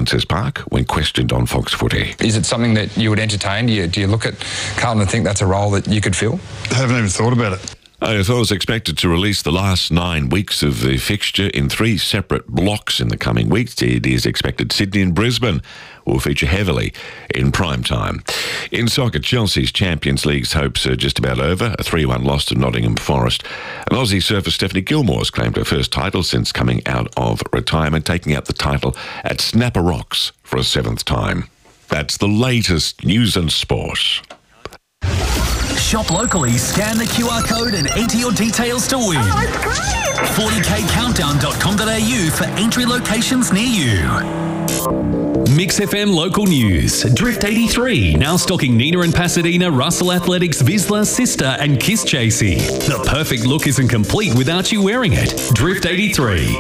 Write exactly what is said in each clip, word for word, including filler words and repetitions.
Princes Park when questioned on Fox Footy. Is it something that you would entertain? Do you, do you look at Carlton and think that's a role that you could fill? I haven't even thought about it. A F L is expected to release the last nine weeks of the fixture in three separate blocks in the coming weeks. It is expected Sydney and Brisbane will feature heavily in prime time. In soccer, Chelsea's Champions League's hopes are just about over. A three one loss to Nottingham Forest. And Aussie surfer Stephanie Gilmore's claimed her first title since coming out of retirement, taking out the title at Snapper Rocks for a seventh time. That's the latest news and sport. Shop locally, scan the Q R code and enter your details to win. Oh, forty k countdown dot com dot a u for entry locations near you. Mix F M local news. Drift eighty-three, now stocking Nina and Pasadena, Russell Athletics, Vizsla, Sister and Kiss Chasey. The perfect look isn't complete without you wearing it. Drift eighty-three.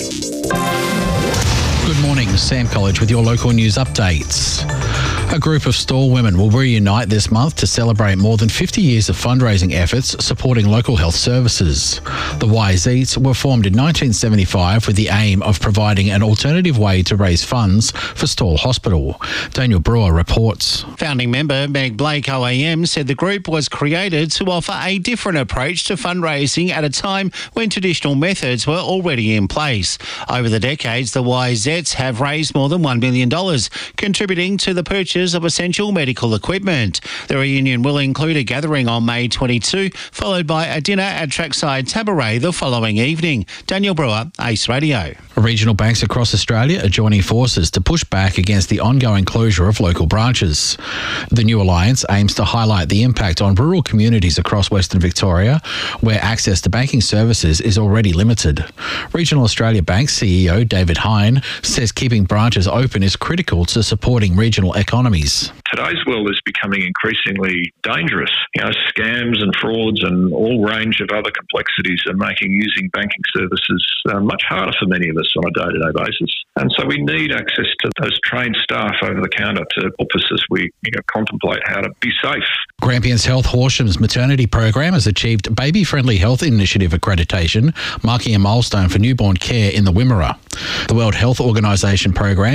Good morning, Sam College with your local news updates. A group of stall women will reunite this month to celebrate more than fifty years of fundraising efforts supporting local health services. The Wise Eats were formed in nineteen seventy-five with the aim of providing an alternative way to raise funds for Stall Hospital. Daniel Brewer reports. Founding member Meg Blake O A M said the group was created to offer a different approach to fundraising at a time when traditional methods were already in place. Over the decades, the Wiseettes have raised more than one million dollars, contributing to the purchase of essential medical equipment. The reunion will include a gathering on May twenty-second, followed by a dinner at Trackside Tabaret the following evening. Daniel Brewer, Ace Radio. Regional banks across Australia are joining forces to push back against the ongoing closure of local branches. The new alliance aims to highlight the impact on rural communities across Western Victoria, where access to banking services is already limited. Regional Australia Bank C E O David Hine says keeping branches open is critical to supporting regional economies. Today's world is becoming increasingly dangerous. You know, scams and frauds and all range of other complexities are making using banking services uh, much harder for many of us on a day-to-day basis. And so we need access to those trained staff over the counter to help us as we you know, contemplate how to be safe. Grampians Health Horsham's maternity program has achieved Baby Friendly Health Initiative accreditation, marking a milestone for newborn care in the Wimmera. The World Health Organisation program